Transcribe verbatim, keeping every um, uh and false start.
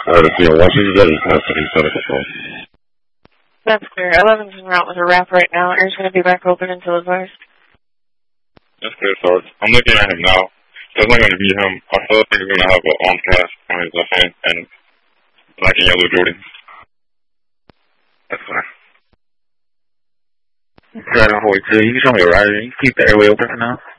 Uh, the field, Washington, capacity, center control. That's clear. eleven's en route with a wrap right now. Air's going to be back open until advised. That's clear, Sarge. I'm looking at him now. That's not going to be him. I feel like he's going to have an arm cast on his left hand and black and yellow Jordan. That's fine. Dragon forty-two, you can show me your rider. You can keep the airway open for now.